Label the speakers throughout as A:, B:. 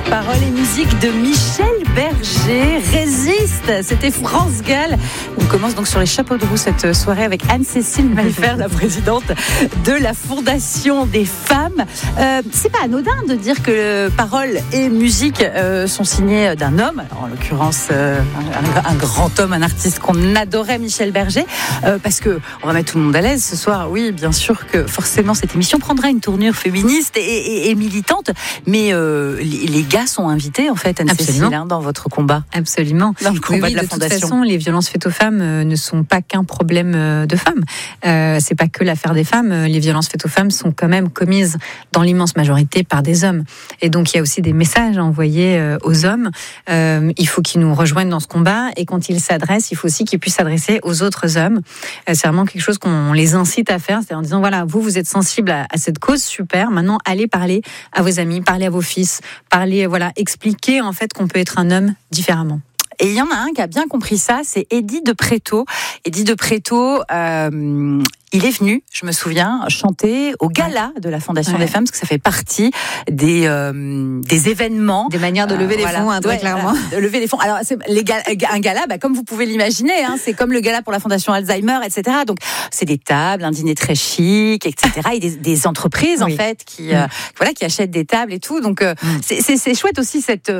A: Paroles et musique de Michel Berger. Résiste, c'était France Gall. On commence donc sur les chapeaux de roue cette soirée avec Anne-Cécile Maillefer, la présidente de la Fondation des femmes. C'est pas anodin de dire que paroles et musique sont signées d'un homme, alors en l'occurrence un grand homme, un artiste qu'on adorait, Michel Berger, parce que on va mettre tout le monde à l'aise ce soir. Oui, bien sûr que forcément cette émission prendra une tournure féministe et militante, mais les gars sont invités en fait, Anne-Cécile, dans votre combat.
B: Absolument.
A: Dans le combat
B: oui,
A: de la
B: Fondation. De toute
A: Fondation.
B: façon, les violences faites aux femmes ne sont pas qu'un problème de femmes. C'est pas que l'affaire des femmes. Les violences faites aux femmes sont quand même commises dans l'immense majorité par des hommes. Et donc, il y a aussi des messages à envoyer aux hommes. Il faut qu'ils nous rejoignent dans ce combat. Et quand ils s'adressent, il faut aussi qu'ils puissent s'adresser aux autres hommes. C'est vraiment quelque chose qu'on les incite à faire. C'est en disant, voilà, vous êtes sensible à cette cause, super. Maintenant, allez parler à vos amis, parlez à vos fils, expliquer en fait qu'on peut être un homme différemment.
A: Et il y en a un qui a bien compris ça, c'est Eddy de Pretto. Eddy de Pretto, il est venu, je me souviens, chanter au gala de la Fondation des femmes, parce que ça fait partie des événements.
B: Des manières de lever les fonds, très clairement.
A: De lever les fonds. Alors, un gala, comme vous pouvez l'imaginer, c'est comme le gala pour la Fondation Alzheimer, etc. Donc, c'est des tables, un dîner très chic, etc. Et des entreprises, en fait, qui achètent des tables et tout. Donc, c'est chouette aussi cette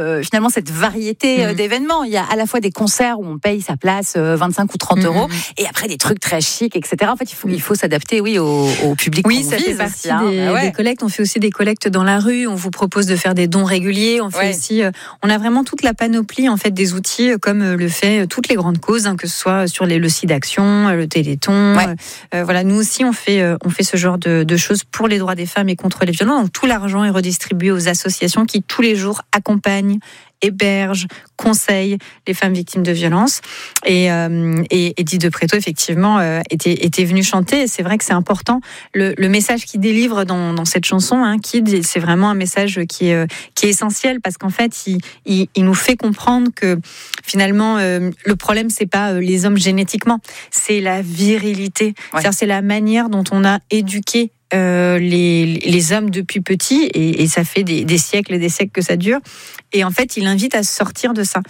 A: variété d'événements. Il y a à la fois des concerts où on paye sa place 25 ou 30 euros, et après des trucs très chics, etc. En fait, il faut s'adapter, au public.
B: Oui, ça fait partie des collectes. On fait aussi des collectes dans la rue. On vous propose de faire des dons réguliers. On fait aussi, on a vraiment toute la panoplie en fait des outils, comme le fait toutes les grandes causes, que ce soit sur le site d'action, le Téléthon. Nous aussi, on fait ce genre de choses pour les droits des femmes et contre les violences. Donc tout l'argent est redistribué aux associations qui tous les jours accompagnent, héberge, conseille les femmes victimes de violences. Et Eddy de Pretto, effectivement, était venu chanter. Et c'est vrai que c'est important. Le message qu'il délivre dans cette chanson, Kid, c'est vraiment un message qui est essentiel, parce qu'en fait, il nous fait comprendre que finalement, le problème, c'est pas les hommes génétiquement, c'est la virilité. C'est-à-dire, c'est la manière dont on a éduqué les hommes depuis petits, et ça fait des siècles et des siècles que ça dure. Et en fait, il invite à sortir de ça.